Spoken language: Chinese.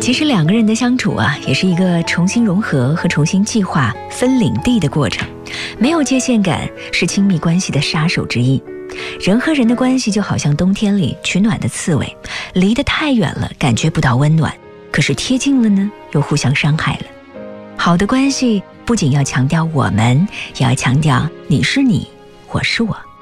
其实两个人的相处啊，也是一个重新融合和重新计划分领地的过程。没有界限感是亲密关系的杀手之一。人和人的关系就好像冬天里取暖的刺猬，离得太远了感觉不到温暖，可是贴近了呢又互相伤害了。好的关系不仅要强调我们，也要强调你是你，我是我。